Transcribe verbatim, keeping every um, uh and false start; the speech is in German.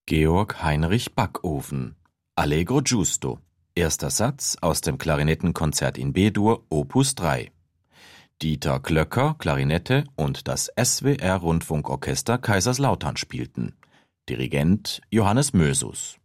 Georg Heinrich Backofen Allegro giusto. Erster Satz aus dem Klarinettenkonzert in B-Dur Opus drei. Dieter Klöcker, Klarinette und das S W R-Rundfunkorchester Kaiserslautern spielten. Dirigent Johannes Mösus.